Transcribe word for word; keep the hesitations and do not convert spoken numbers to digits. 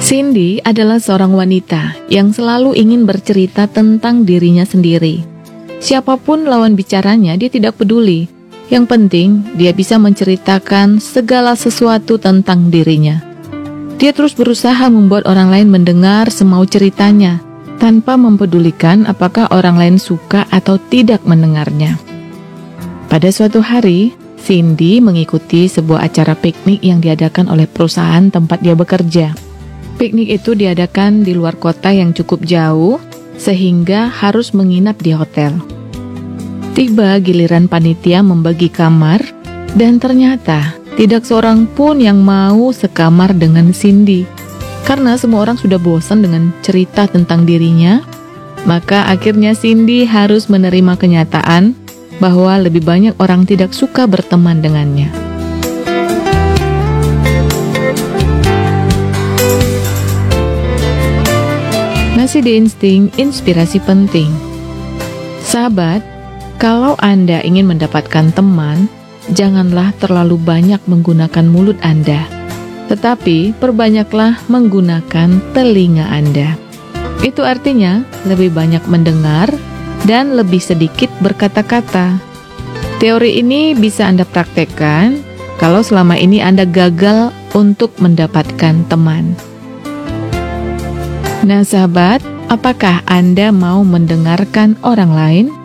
Cindy adalah seorang wanita yang selalu ingin bercerita tentang dirinya sendiri. Siapapun lawan bicaranya, dia tidak peduli. Yang penting, dia bisa menceritakan segala sesuatu tentang dirinya. Dia terus berusaha membuat orang lain mendengar semau ceritanya, tanpa mempedulikan apakah orang lain suka atau tidak mendengarnya. Pada suatu hari, Cindy mengikuti sebuah acara piknik yang diadakan oleh perusahaan tempat dia bekerja. Piknik itu diadakan di luar kota yang cukup jauh, sehingga harus menginap di hotel. Tiba giliran panitia membagi kamar, dan ternyata tidak seorang pun yang mau sekamar dengan Cindy. Karena semua orang sudah bosan dengan cerita tentang dirinya, maka akhirnya Cindy harus menerima kenyataan bahwa lebih banyak orang tidak suka berteman dengannya. Masih di Insting Inspirasi Penting. Sahabat, kalau Anda ingin mendapatkan teman, janganlah terlalu banyak menggunakan mulut Anda, tetapi perbanyaklah menggunakan telinga Anda. Itu artinya lebih banyak mendengar dan lebih sedikit berkata-kata. Teori ini bisa Anda praktekkan kalau selama ini Anda gagal untuk mendapatkan teman. Nah sahabat, apakah Anda mau mendengarkan orang lain?